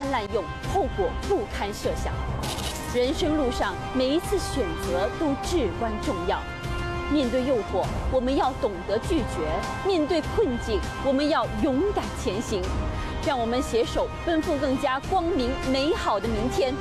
滥用，后果不堪设想。人生路上每一次选择都至关重要。面对诱惑，我们要懂得拒绝；面对困境，我们要勇敢前行。让我们携手奔赴更加光明美好的明天。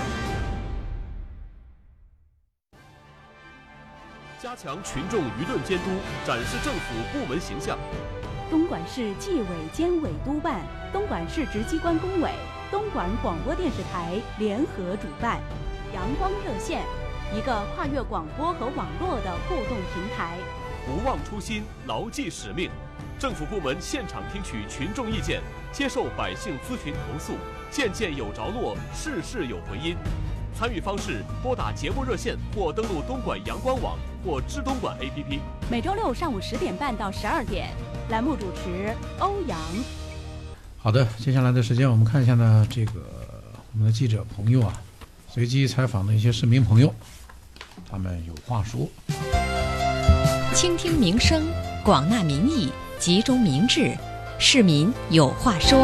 加强群众舆论监督，展示政府部门形象。 东莞市纪委监委督办，东莞市直机关工委、东莞广播电视台联合主办阳光热线，一个跨越广播和网络的互动平台。 不忘初心，牢记使命。政府部门现场听取群众意见，接受百姓咨询投诉，件件有着落，事事有回音。参与方式：拨打节目热线或登录东莞阳光网或知东莞 APP。 每周六上午10点半到12点，栏目主持欧阳。 好的，接下来的时间我们看一下呢，我们的记者朋友啊，随机采访的一些市民朋友，他们有话说。 倾听民声，广纳民意，集中民智，市民有话说。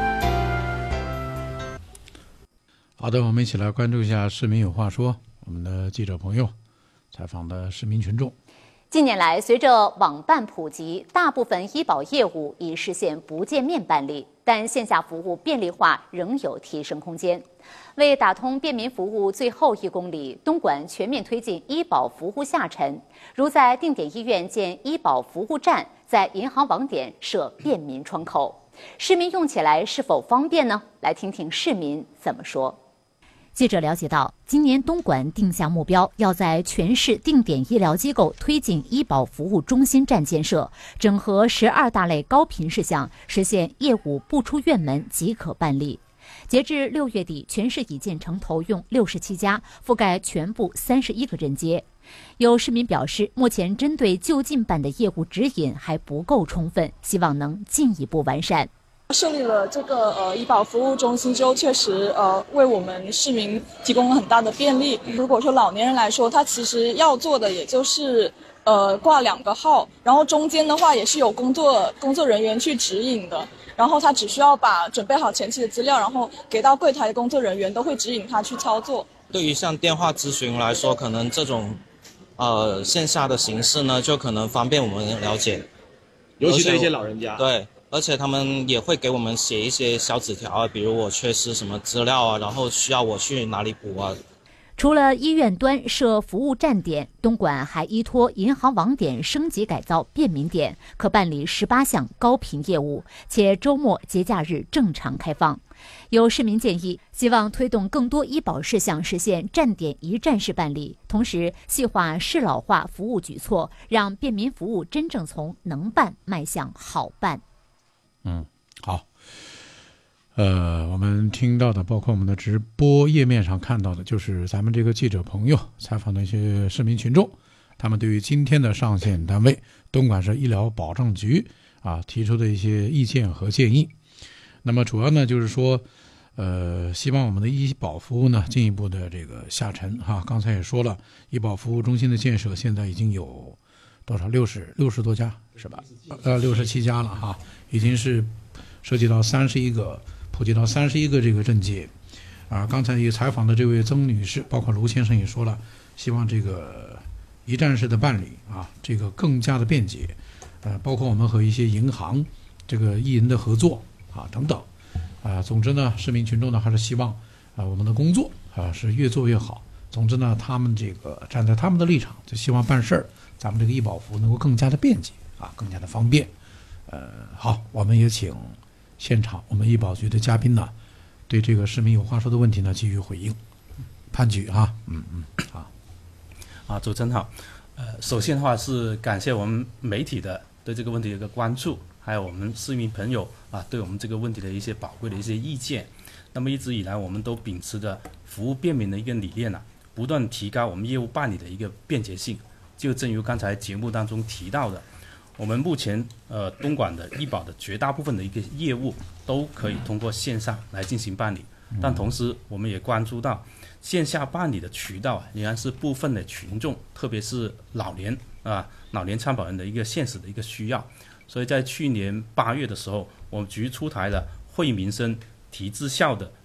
好的，我们一起来关注一下市民有话说，我们的记者朋友采访的市民群众。 近年来，随着网办普及，大部分医保业务已实现不见面办理，但线下服务便利化仍有提升空间。为打通便民服务最后1公里，东莞全面推进医保服务下沉，如在定点医院建医保服务站，在银行网点设便民窗口，市民用起来是否方便呢？来听听市民怎么说。记者了解到，今年东莞定下目标，要在全市定点医疗机构推进医保服务中心站建设，整合12大类高频事项，实现业务不出院门即可办理。截至6月底，全市已建成投用67家，覆盖全部31个镇街。有市民表示，目前针对就近办的业务指引还不够充分，希望能进一步完善。 设立了这个医保服务中心之后，确实为我们市民提供了很大的便利。如果说老年人来说，他其实要做的也就是挂2个号，然后中间的话也是有工作人员去指引的，然后他只需要把准备好前期的资料，然后给到柜台的工作人员，都会指引他去操作。 对于像电话咨询来说，可能这种线下的形式呢，就可能方便我们了解， 尤其对一些老人家。 对。而且他们也会给我们写一些小纸条啊，比如我缺失什么资料啊，然后需要我去哪里补啊。 除了医院端设服务站点，东莞还依托银行网点升级改造便民点，可办理18项高频业务，且周末节假日正常开放。有市民建议，希望推动更多医保事项实现站点一站式办理，同时细化适老化服务举措，让便民服务真正从能办迈向好办。 好，我们听到的，包括我们的直播页面上看到的，就是咱们这个记者朋友采访的一些市民群众，他们对于今天的上线单位东莞市医疗保障局提出的一些意见和建议。那么主要呢，就是说，希望我们的医保服务呢进一步的这个下沉刚才也说了，医保服务中心的建设现在已经有多少60多家是吧？67家了已经是涉及到31个，普及到31个这个镇街刚才也采访的这位曾女士，包括卢先生也说了，希望这个一站式的办理这个更加的便捷，包括我们和一些银行这个艺人的合作等等总之呢，市民群众呢还是希望我们的工作是越做越好。总之呢，他们这个站在他们的立场，就希望办事儿，咱们这个医保服务能够更加的便捷更加的方便。好，我们也请现场我们医保局的嘉宾呢，对这个市民有话说的问题呢给予回应。潘局好。 主持人好。首先的话是感谢我们媒体的对这个问题的一个关注，还有我们市民朋友对我们这个问题的一些宝贵的一些意见。那么一直以来我们都秉持着服务便民的一个理念不断提高我们业务办理的一个便捷性。就正如刚才节目当中提到的，我们目前东莞的医保的绝大部分的一个业务都可以通过线上来进行办理，但同时我们也关注到线下办理的渠道仍然是部分的群众，特别是老年参保人的一个现实的一个需要。所以在去年8月的时候，我们局出台了惠民生提质效的